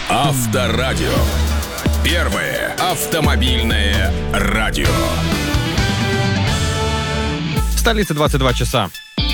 Авторадио. Первое автомобильное радио. Столица 22 часа.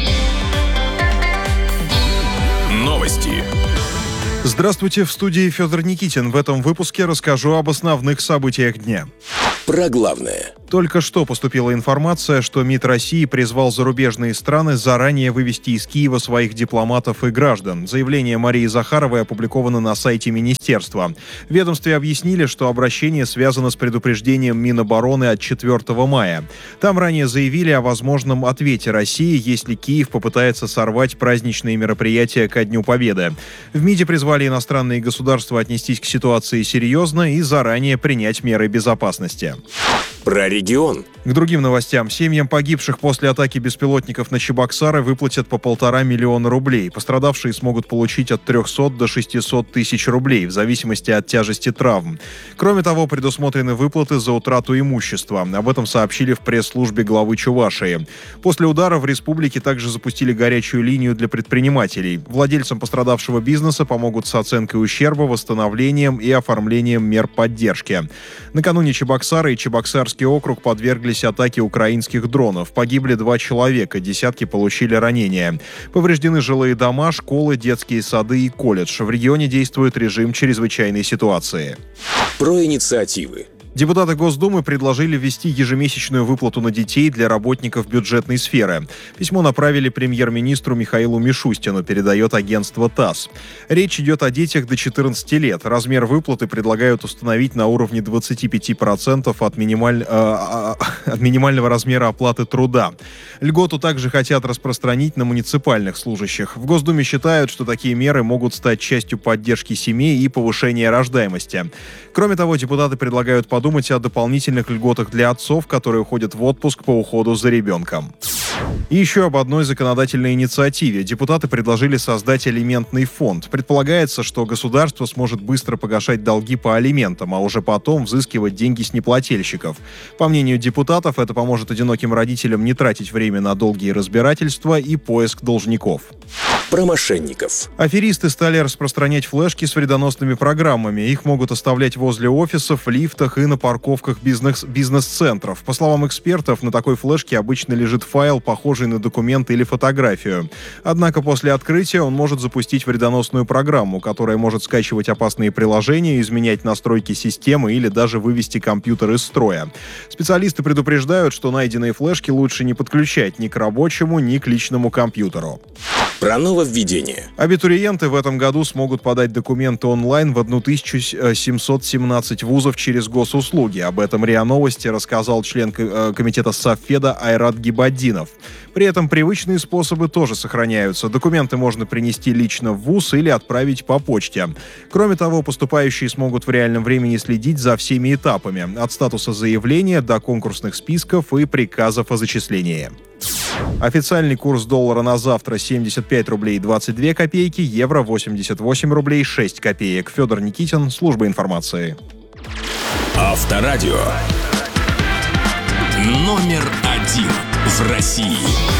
Новости. Здравствуйте, в студии Федор Никитин. В этом выпуске расскажу об основных событиях дня. Про главное. Только что поступила информация, что МИД России призвал зарубежные страны заранее вывести из Киева своих дипломатов и граждан. Заявление Марии Захаровой опубликовано на сайте министерства. В ведомстве объяснили, что обращение связано с предупреждением Минобороны от 4 мая. Там ранее заявили о возможном ответе России, если Киев попытается сорвать праздничные мероприятия ко Дню Победы. В МИДе призвали иностранные государства отнестись к ситуации серьезно и заранее принять меры безопасности. Про регион. К другим новостям. Семьям погибших после атаки беспилотников на Чебоксары выплатят по 1,5 миллиона рублей. Пострадавшие смогут получить от 300 до 600 тысяч рублей, в зависимости от тяжести травм. Кроме того, предусмотрены выплаты за утрату имущества. Об этом сообщили в пресс-службе главы Чувашии. После удара в республике также запустили горячую линию для предпринимателей. Владельцам пострадавшего бизнеса помогут с оценкой ущерба, восстановлением и оформлением мер поддержки. Накануне Чебоксары и Чебоксарский округ подверглись атаке украинских дронов. Погибли 2 человека, десятки получили ранения. Повреждены жилые дома, школы, детские сады и колледж. В регионе действует режим чрезвычайной ситуации. Про инициативы. Депутаты Госдумы предложили ввести ежемесячную выплату на детей для работников бюджетной сферы. Письмо направили премьер-министру Михаилу Мишустину, передает агентство ТАСС. Речь идет о детях до 14 лет. Размер выплаты предлагают установить на уровне 25% от минимального размера оплаты труда. Льготу также хотят распространить на муниципальных служащих. В Госдуме считают, что такие меры могут стать частью поддержки семей и повышения рождаемости. Кроме того, депутаты предлагают подумать о дополнительных льготах для отцов, которые уходят в отпуск по уходу за ребенком. И еще об одной законодательной инициативе. Депутаты предложили создать алиментный фонд. Предполагается, что государство сможет быстро погашать долги по алиментам, а уже потом взыскивать деньги с неплательщиков. По мнению депутатов, это поможет одиноким родителям не тратить время на долгие разбирательства и поиск должников. Про мошенников. Аферисты стали распространять флешки с вредоносными программами. Их могут оставлять возле офисов, лифтах и на парковках бизнес-центров. По словам экспертов, на такой флешке обычно лежит файл, похожий на документ или фотографию. Однако после открытия он может запустить вредоносную программу, которая может скачивать опасные приложения, изменять настройки системы или даже вывести компьютер из строя. Специалисты предупреждают, что найденные флешки лучше не подключать ни к рабочему, ни к личному компьютеру. Про нововведение. Абитуриенты в этом году смогут подать документы онлайн в 1717 вузов через госуслуги. Об этом РИА Новости рассказал член комитета Совфеда Айрат Гибаддинов. При этом привычные способы тоже сохраняются. Документы можно принести лично в вуз или отправить по почте. Кроме того, поступающие смогут в реальном времени следить за всеми этапами, от статуса заявления до конкурсных списков и приказов о зачислении. Официальный курс доллара на завтра 75 рублей 22 копейки, евро 88 рублей 6 копеек. Федор Никитин, служба информации. Авторадио. Номер 1 в России.